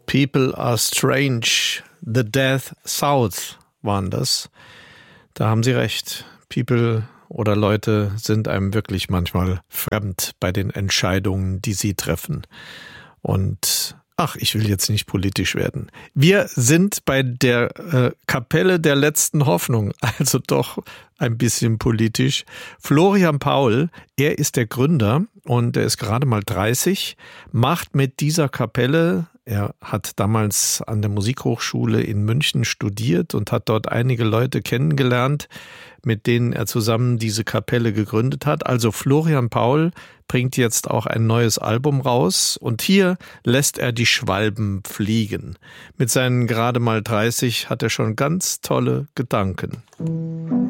People are strange. The Death South waren das. Da haben Sie recht. People oder Leute sind einem wirklich manchmal fremd bei den Entscheidungen, die sie treffen. Und ich will jetzt nicht politisch werden. Wir sind bei der Kapelle der letzten Hoffnung, also doch ein bisschen politisch. Florian Paul, er ist der Gründer und er ist gerade mal 30, macht mit dieser Kapelle, er hat damals an der Musikhochschule in München studiert und hat dort einige Leute kennengelernt, mit denen er zusammen diese Kapelle gegründet hat. Also Florian Paul bringt jetzt auch ein neues Album raus und hier lässt er die Schwalben fliegen. Mit seinen gerade mal 30 hat er schon ganz tolle Gedanken.